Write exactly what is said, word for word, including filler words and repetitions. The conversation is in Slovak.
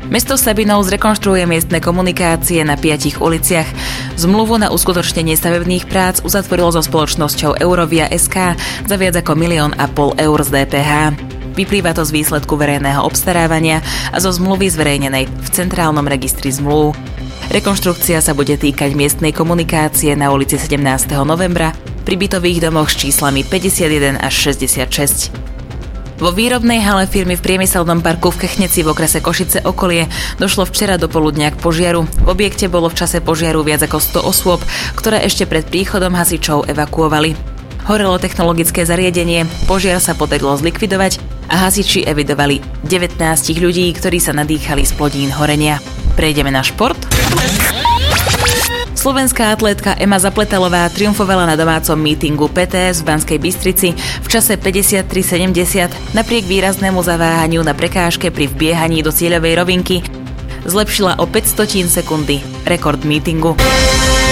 Mesto Sabinov zrekonštruuje miestne komunikácie na piatich uliciach. Zmluvu na uskutočnenie stavebných prác uzatvorilo so spoločnosťou Eurovia es ká za viac ako milión a pol eur z dé pé há. Vyplýva to z výsledku verejného obstarávania a zo zmluvy zverejnenej v Centrálnom registri zmluv. Rekonštrukcia sa bude týkať miestnej komunikácie na ulici sedemnásteho novembra pri bytových domoch s číslami päťdesiatjeden až šesťdesiatšesť. Vo výrobnej hale firmy v priemyselnom parku v Kechneci v okrese Košice okolie došlo včera do poludnia k požiaru. V objekte bolo v čase požiaru viac ako sto osôb, ktoré ešte pred príchodom hasičov evakuovali. Horelo technologické zariadenie, požiar sa podarilo zlikvidovať a hasiči evidovali devätnásť ľudí, ktorí sa nadýchali z plodín horenia. Prejdeme na šport. Slovenská atlétka Ema Zapletalová triumfovala na domácom mítingu pé té es v Banskej Bystrici v čase päťdesiattri sedemdesiat napriek výraznému zaváhaniu na prekážke pri vbiehaní do cieľovej rovinky. Zlepšila o päť stotín sekundy rekord mítingu.